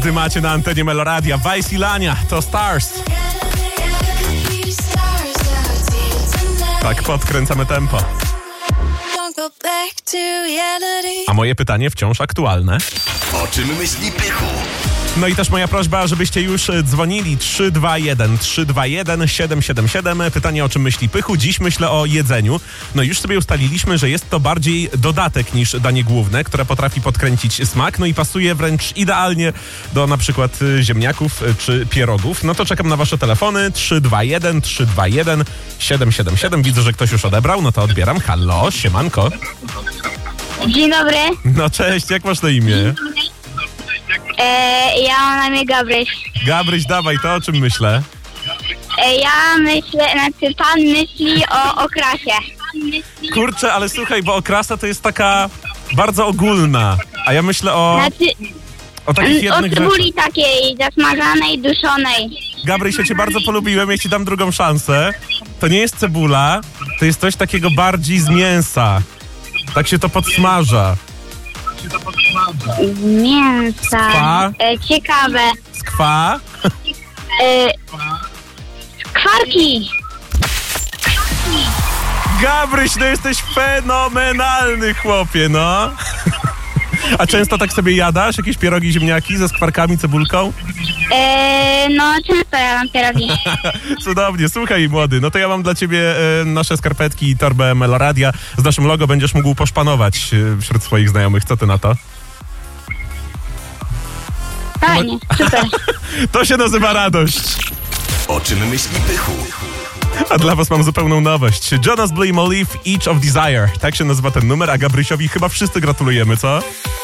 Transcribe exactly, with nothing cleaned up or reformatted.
Ty macie na antenie Meloradia. Vice i Lania to Stars. Tak, podkręcamy tempo. A moje pytanie wciąż aktualne. O czym myśli Pychu? No i też moja prośba, żebyście już dzwonili trzy dwa jeden trzy dwa jeden siedem siedem siedem. Pytanie, o czym myśli Pychu. Dziś myślę o jedzeniu. No już sobie ustaliliśmy, że jest to bardziej dodatek niż danie główne, które potrafi podkręcić smak, no i pasuje wręcz idealnie do na przykład ziemniaków czy pierogów. No to czekam na wasze telefony trzy dwa jeden trzy dwa jeden siedem siedem siedem. Widzę, że ktoś już odebrał, no to odbieram. Halo, siemanko. Dzień dobry. No cześć, jak masz na imię? E, ja mam na imię Gabryś. Gabryś, dawaj, to o czym myślę? E, ja myślę, znaczy pan myśli o okrasie. Kurczę, ale słuchaj, bo okrasa to jest taka bardzo ogólna, a ja myślę o, Znaczy o takich o jednych rzeczach. cebuli takiej zasmażanej, duszonej. Gabryś, ja cię bardzo polubiłem, ja ci dam drugą szansę. To nie jest cebula, to jest coś takiego bardziej z mięsa. Tak się to podsmaża. Mięsa. Skwa? E, ciekawe. Skwa? E, skwarki. Gabryś, no jesteś fenomenalny, chłopie, no. A często tak sobie jadasz? Jakieś pierogi, ziemniaki ze skwarkami, cebulką? E, no często ja mam pierogi. Cudownie, słuchaj młody, no to ja mam dla ciebie e, nasze skarpetki i torbę Meloradia. Z naszym logo będziesz mógł poszpanować e, wśród swoich znajomych. Co ty na to? Fajnie, super. To się nazywa radość. O czym myśli Pychu? A dla was mam zupełną nowość. Jonas Blue i Molly, Each of Desire. Tak się nazywa ten numer, a Gabrysiowi chyba wszyscy gratulujemy, co?